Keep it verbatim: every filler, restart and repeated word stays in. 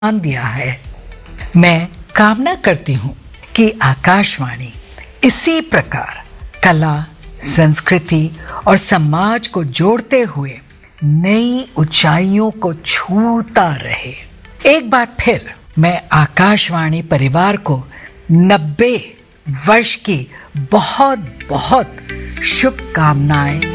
ध्यान दिया है। मैं कामना करती हूँ कि आकाशवाणी इसी प्रकार कला, संस्कृति और समाज को जोड़ते हुए नई ऊंचाइयों को छूता रहे। एक बार फिर मैं आकाशवाणी परिवार को नब्बे वर्ष की बहुत बहुत शुभकामनाएं